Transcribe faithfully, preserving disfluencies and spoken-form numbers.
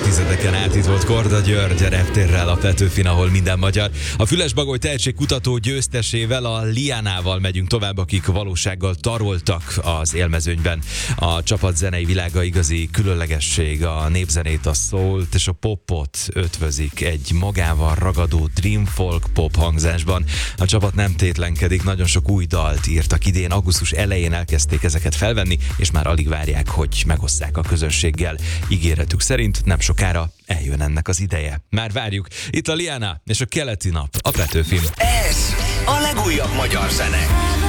évtizedeken át itt volt Korda György a Reptérrel, a Petőfin, ahol minden magyar. A Füles-Bagoly tehetségkutató győztesével, a Lianával megyünk tovább, akik valósággal taroltak az élmezőnyben. A csapat zenei világa igazi különlegesség, a népzenét, a soult és a popot ötvözik egy magával ragadó dream folk pop hangzásban. A csapat nem tétlenkedik, nagyon sok új dalt írtak idén, augusztus elején elkezdték ezeket felvenni, és már alig várják, hogy megosszák a közönséggel. Ígéretük szerint nem sokára eljön ennek az ideje. Már várjuk. Itt a Liana és a Keleti Nap, a Petőfin. Ez a legújabb magyar zene.